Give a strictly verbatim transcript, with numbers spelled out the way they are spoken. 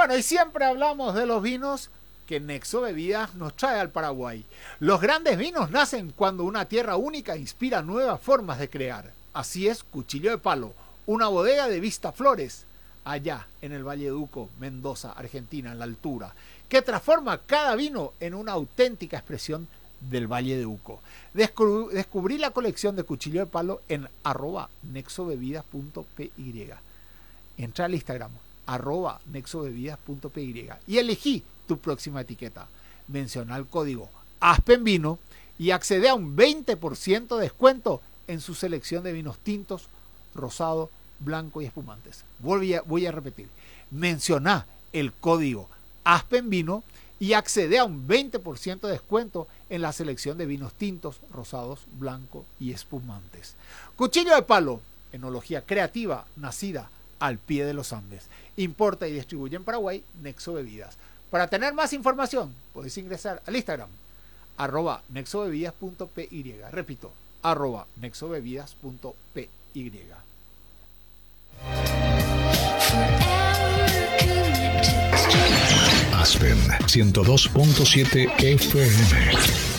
Bueno, y siempre hablamos de los vinos que Nexo Bebidas nos trae al Paraguay. Los grandes vinos nacen cuando una tierra única inspira nuevas formas de crear. Así es Cuchillo de Palo, una bodega de Vista Flores, allá en el Valle de Uco, Mendoza, Argentina, en la altura, que transforma cada vino en una auténtica expresión del Valle de Uco. Descubrí, descubrí la colección de Cuchillo de Palo en arroba nexobebidas punto py. Entra al Instagram, arroba nexobebidas punto py, y elegí tu próxima etiqueta. Menciona el código ASPENVINO y accede a un veinte por ciento de descuento en su selección de vinos tintos, rosado, blanco y espumantes. Voy a, voy a repetir. Menciona el código ASPENVINO y accede a un veinte por ciento de descuento en la selección de vinos tintos, rosados, blancos y espumantes. Cuchillo de Palo, enología creativa nacida al pie de los Andes. Importa y distribuye en Paraguay Nexo Bebidas. Para tener más información, podéis ingresar al Instagram, arroba nexobebidas punto py. Repito, arroba nexobebidas punto py. Aspen ciento dos punto siete F M.